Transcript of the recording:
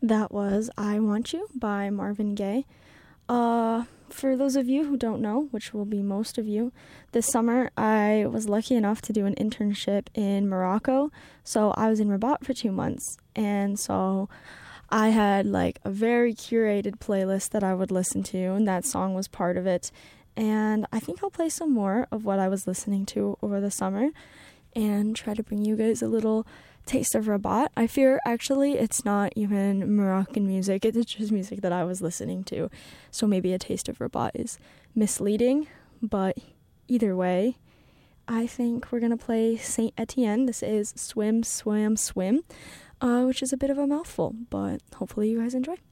That was I Want You by Marvin Gaye. For those of you who don't know, which will be most of you, this summer I was lucky enough to do an internship in Morocco. So I was in Rabat for 2 months. And so I had like a very curated playlist that I would listen to, and that song was part of it. And I think I'll play some more of what I was listening to over the summer and try to bring you guys a little taste of Rabat. I fear actually it's not even Moroccan music, it's just music that I was listening to. So maybe a taste of Rabat is misleading, but either way, I think we're gonna play Saint Etienne. This is Swim, Swim, Swim, which is a bit of a mouthful, but hopefully you guys enjoy.